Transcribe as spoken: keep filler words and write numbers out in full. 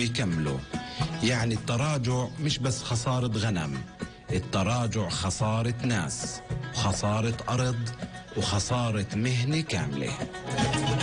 بدهم يكملوا. يعني التراجع مش بس خسارة غنم، التراجع خسارة ناس وخسارة أرض وخسارة مهنة كاملة.